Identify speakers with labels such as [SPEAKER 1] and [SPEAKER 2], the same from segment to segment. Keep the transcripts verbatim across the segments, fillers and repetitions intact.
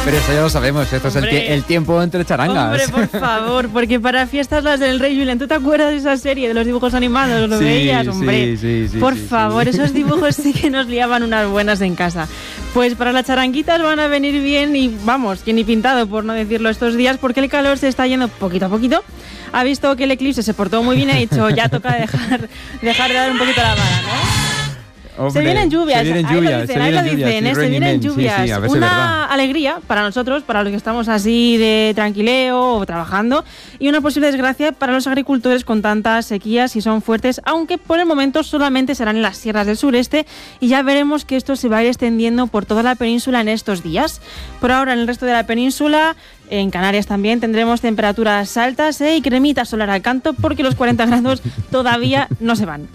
[SPEAKER 1] Pero eso ya lo sabemos, esto Hombre. es el, el tiempo entre charangas.
[SPEAKER 2] Hombre, por favor, porque para fiestas las del Rey Julián, ¿tú te acuerdas de esa serie de los dibujos animados? ¿Lo
[SPEAKER 1] sí,
[SPEAKER 2] veías? Hombre,
[SPEAKER 1] sí, sí, sí,
[SPEAKER 2] por
[SPEAKER 1] sí,
[SPEAKER 2] favor,
[SPEAKER 1] sí.
[SPEAKER 2] esos dibujos sí que nos liaban unas buenas en casa. Pues para las charanguitas van a venir bien y vamos, que ni pintado por no decirlo estos días, porque el calor se está yendo poquito a poquito. Ha visto que el eclipse se portó muy bien y ha dicho, ya toca dejar, dejar de dar un poquito la vara, ¿no?
[SPEAKER 1] Hombre,
[SPEAKER 2] se vienen lluvias,
[SPEAKER 1] se vienen
[SPEAKER 2] ahí
[SPEAKER 1] lluvias,
[SPEAKER 2] lo dicen,
[SPEAKER 1] se
[SPEAKER 2] ahí lo
[SPEAKER 1] vienen
[SPEAKER 2] dicen,
[SPEAKER 1] lluvias,
[SPEAKER 2] ¿eh? se vienen lluvias.
[SPEAKER 1] Sí, sí, a ver si
[SPEAKER 2] Una
[SPEAKER 1] es verdad.
[SPEAKER 2] alegría para nosotros, para los que estamos así de tranquileo o trabajando, y una posible desgracia para los agricultores con tantas sequías si son fuertes, aunque por el momento solamente serán en las sierras del sureste y ya veremos que esto se va a ir extendiendo por toda la península en estos días. Por ahora en el resto de la península, en Canarias también tendremos temperaturas altas ¿eh? y cremita solar al canto porque los cuarenta grados todavía no se van.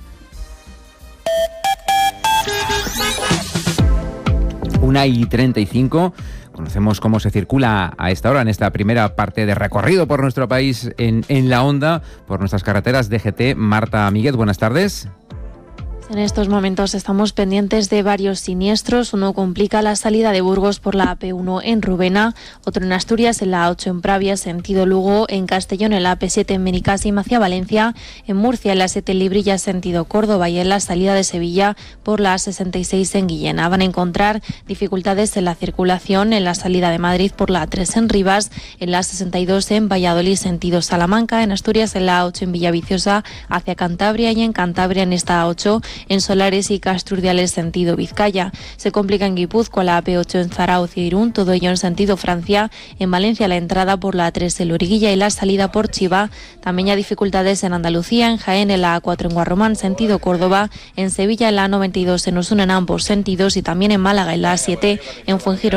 [SPEAKER 1] una y treinta y cinco. Conocemos cómo se circula a esta hora en esta primera parte de recorrido por nuestro país en, en la onda, por nuestras carreteras D G T. Marta Míguez, buenas tardes.
[SPEAKER 3] En estos momentos estamos pendientes de varios siniestros. Uno complica la salida de Burgos por la A P uno en Rubena, otro en Asturias en la A ocho en Pravia, sentido Lugo, en Castellón en la A P siete en Benicàssim hacia Valencia, en Murcia en la siete en Librilla, sentido Córdoba, y en la salida de Sevilla por la A sesenta y seis en Guillena. Van a encontrar dificultades en la circulación en la salida de Madrid por la A tres en Rivas, en la A sesenta y dos en Valladolid, sentido Salamanca, en Asturias en la A ocho en Villaviciosa hacia Cantabria y en Cantabria en esta A ocho en Solares y Casturdiales sentido Vizcaya. Se complica en Guipúzcoa la A P ocho en Zarauz y Irún, todo ello en sentido Francia. En Valencia la entrada por la A tres en Loriguilla y la salida por Chiva. También hay dificultades en Andalucía, en Jaén en la A cuatro en Guarromán sentido Córdoba, en Sevilla en la A noventa y dos en Osuna en ambos sentidos y también en Málaga en la A siete en Fuengirola